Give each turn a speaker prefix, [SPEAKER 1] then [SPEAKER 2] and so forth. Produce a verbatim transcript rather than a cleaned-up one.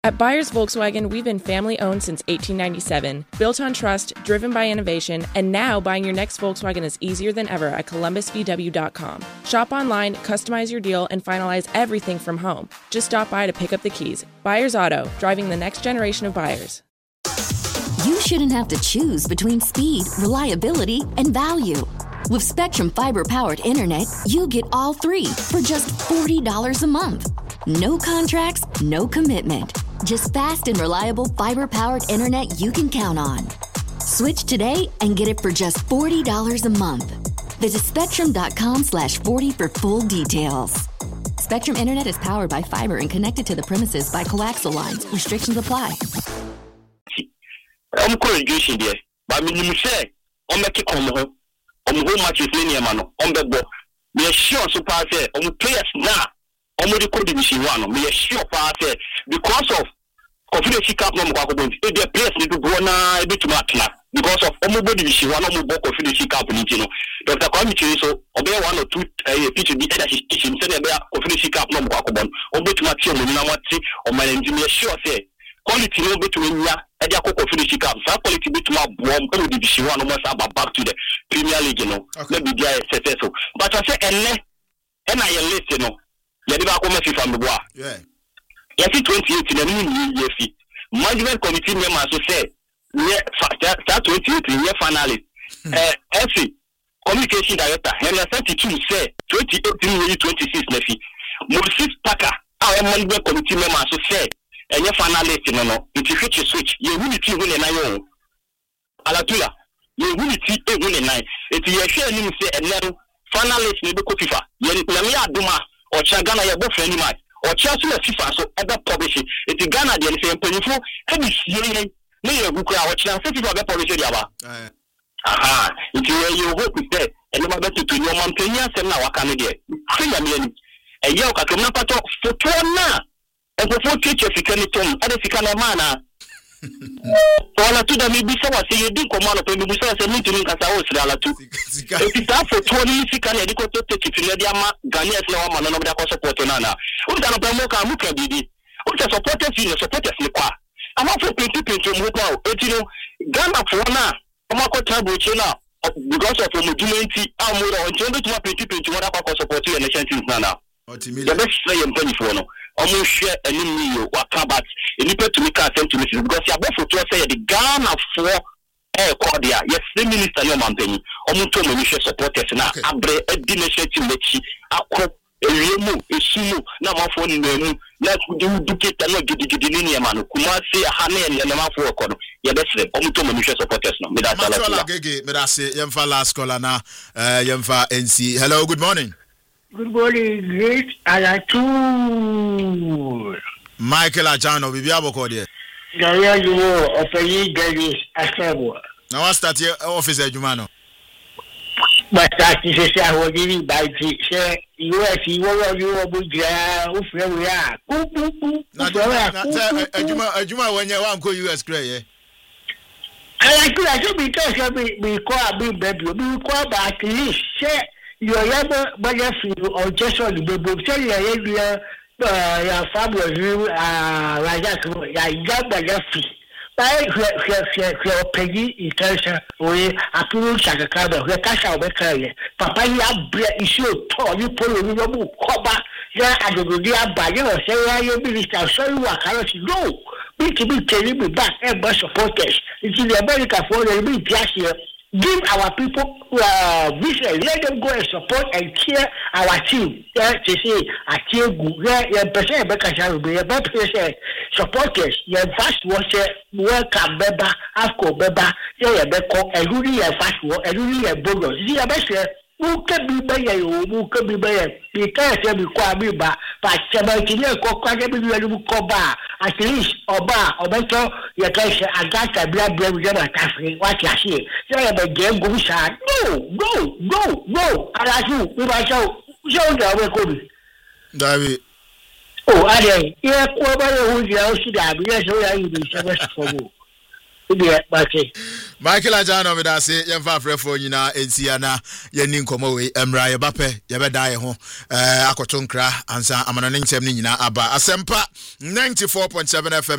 [SPEAKER 1] At Buyers Volkswagen, we've been family-owned since eighteen ninety-seven, built on trust, driven by innovation, and now buying your next Volkswagen is easier than ever at Columbus V W dot com. Shop online, customize your deal, and finalize everything from home. Just stop by to pick up the keys. Buyers Auto, driving the next generation of buyers.
[SPEAKER 2] You shouldn't have to choose between speed, reliability, and value. With Spectrum Fiber-powered internet, you get all three for just forty dollars a month. No contracts, no commitment. Just fast and reliable fiber-powered internet you can count on. Switch today and get it for just forty dollars a month. Visit spectrum.com slash 40 for full details. Spectrum Internet is powered by fiber and connected to the premises by coaxial lines. Restrictions apply.
[SPEAKER 3] I'm corrugation there, but when you say, I'm making on home, I'm home matches linear man, on the board. We are sure so far there, on players now. Omodi ko division one me sure pa say because of confidence cap no mo kwakobon e dey place need to go na e bit to atla because of omodi division one no mo confidence cap ni no Doctor Kwame Chiri so obe one or two uh, pitch be either his team say be confidence cap no mo kwakobon obe to match mo na mati o man me sure say quality no bit to nya e dey confidence cap sa quality bit to abom e division one no say back to the Premier League no na be dia successful but I say enne e na ye list no Yadi ba ko mesi from the bois. Yeah. Yasi twenty-eight na ni ni yefi. Management committee members so say yeah start twenty-eight year finally. Eh F communication director Henry seventy-two say twenty-eight ni twenty-six na fi. Moses Parker our management committee members so say enye finalist no no. It switch switch. Ye unity hu na yo. Alatula. Ye unity e hu na. It ye hwe ni say enero finalist ni be ko FIFA. Ye na me aduma or Chagana ya both any match or Chelsea FIFA so ever publish it. It's Ghana the same peniful and it's yearly near Buka or Chelsea FIFA publish it. Aha, if you hope with that and no better to your mountain and now I can get three million a yoke I can pato for two na and for teachers you can turn and if you can a mana. Wala tu da mi bisa wa se yedi komano pe mi bisa se mi tuni kasa o sira la tu. E ti ta for twenty sika na ediko to take ti na ma Ghanaians na wa ma no da ko support na na. O da no pe mo ka mu ka bibi. O ta supporters ni supporters ni kwa. Ama for twenty twenty mo kwa o ti no Ghana for na ama ko table che na because of mo dumenti amura on twenty twenty twenty wa da ko support your nation teams na na. O ti mi le. The best say em twenty four no. Omo share any new wakabat enipa to make attempt to listen because ya bofo to say the Ghana for eh cordia yes the minister no mampani omo to mo share supporters na abre edi nation team mechi akọ ewemu esumu na mafo ni nanu na du duketa no gidigidi ni ema no kuma se ha na ene na mafo akọ no ye besre omo to mo share supporters no me da sala
[SPEAKER 4] la gege me da se yemfa last caller na eh yemfa N C. Hello, good morning.
[SPEAKER 5] Good morning, great Alatu.
[SPEAKER 4] Michael Ajano, Bibi Aboko there.
[SPEAKER 5] Gaya you Openi Gary Asabo.
[SPEAKER 4] Now I start here office Jumano.
[SPEAKER 5] But that is a say I was giving by the say U S you are you Abuja, Ufreya.
[SPEAKER 4] Ajuma Ajuma when you want go U S cray, eh?
[SPEAKER 5] I like to like to be told we call big baby, we call back at least say you are able to or just on the book. Say you are your family, uh, Raja, I got by your feet. By your Peggy, in terms of way, a pool Chakakaba, where Kasha will carry. Papa, you have bread issue, tall, you pull a little cover. Yeah, I don't go by you or say, you minister, I'll show you what I no. We can be telling me back and bus supporters. It's in America for the big gas here. Give our people uh, vision. Let them go and support and cheer our team. Yeah, to say, I cheer good. Yeah, yeah, percent because I will be a better person. Supporters, yeah, fast watcher, welcome, Beba, Afco, Beba, yeah, Beko, and really a fast walk, and really a bonus. See, I bet who can be by you, who can be by you, because you be quite me, but seventy years, quite a bit of coba, at least, or bar, or better, you can say, I got a blood bread with a cafe, what you see. Say, the game goes on. No, no, no, no. I like you, we might show, show the way good.
[SPEAKER 4] David.
[SPEAKER 5] Oh, I did. Yeah, whoever who's the house, yes, so I will be service for you. Ubi bati.
[SPEAKER 4] Michael Ajano me da se yemfa frefo nyina entia na yeni nkomo we emra ye bape ye beda ye ho eh akoto nkra ansa amano ne ntem ne nyina aba asempa ninety-four point seven F M